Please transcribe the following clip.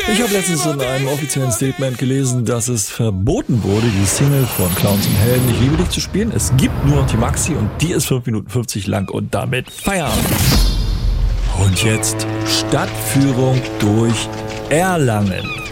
Ich habe letztens in einem offiziellen Statement gelesen, dass es verboten wurde, die Single von Clowns und Helden Ich liebe dich zu spielen. Es gibt nur noch die Maxi und die ist 5 Minuten 50 lang und damit Feierabend. Und jetzt Stadtführung durch Erlangen.